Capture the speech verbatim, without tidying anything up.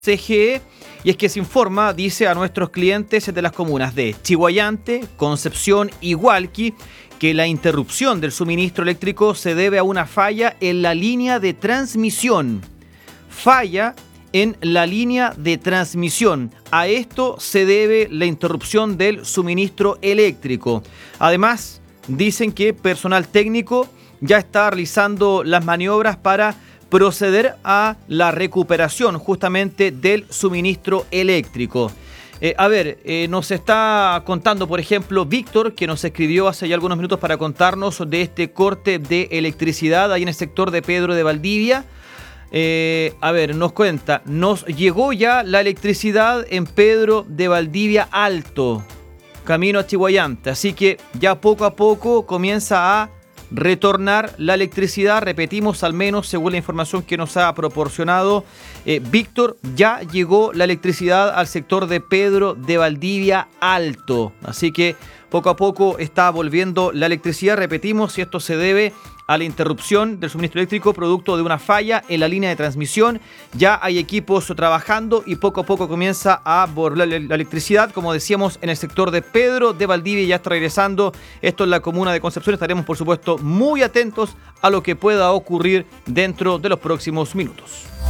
C G E, y es que se informa, dice a nuestros clientes de las comunas de Chiguayante, Concepción y Hualqui, que la interrupción del suministro eléctrico se debe a una falla en la línea de transmisión. Falla en la línea de transmisión. A esto se debe la interrupción del suministro eléctrico. Además, dicen que personal técnico ya está realizando las maniobras para proceder a la recuperación justamente del suministro eléctrico. Eh, a ver, eh, nos está contando, por ejemplo, Víctor, que nos escribió hace ya algunos minutos para contarnos de este corte de electricidad ahí en el sector de Pedro de Valdivia. Eh, a ver, nos cuenta, nos llegó ya la electricidad en Pedro de Valdivia Alto, camino a Chiguayante, así que ya poco a poco comienza a retornar la electricidad. Repetimos, al menos según la información que nos ha proporcionado eh, Víctor, ya llegó la electricidad al sector de Pedro de Valdivia Alto, así que poco a poco está volviendo la electricidad. Repetimos, si esto se debe a la interrupción del suministro eléctrico producto de una falla en la línea de transmisión. Ya hay equipos trabajando y poco a poco comienza a volver la electricidad, como decíamos, en el sector de Pedro de Valdivia. Ya está regresando esto en la comuna de Concepción. Estaremos, por supuesto, muy atentos a lo que pueda ocurrir dentro de los próximos minutos.